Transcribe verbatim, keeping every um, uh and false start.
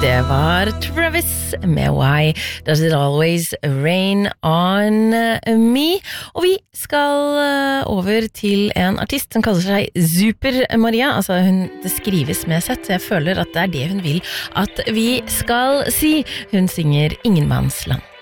Det var Travis med Why Does It Always Rain On Me? Og vi skal over til en artist som kaller seg Super Maria. Altså hun, det skrives med sett, så jeg føler at det er det hun vil at vi skal si. Hun synger Ingenmannsland.